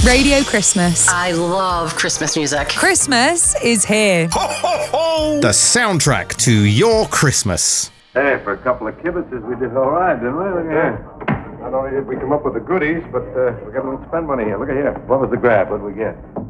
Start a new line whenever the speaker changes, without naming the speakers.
Radio Christmas.
I love Christmas music.
Christmas is here.
Ho, ho, ho! The soundtrack to your Christmas.
Hey, for a couple of kibitzes, we did all right, didn't we? Look at here. Not only did we come up with the goodies, but we got a little spend money here. Look at here. What was the grab? What did we get?